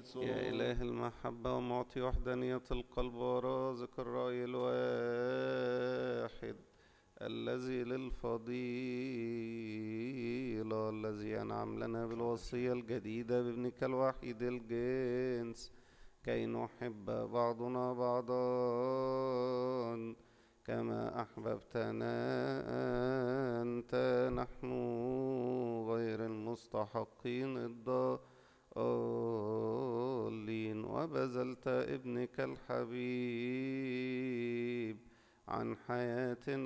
يا إله المحبة ومعطي وحدانية القلب ورازق الرأي الواحد الذي للفضيلة الذي أنعم لنا بالوصية الجديدة بابنك الوحيد الجنس كي نحب بعضنا بعضا كما أحببتنا أنت نحن غير المستحقين الضالين وبذلت ابنك الحبيب عن حياتنا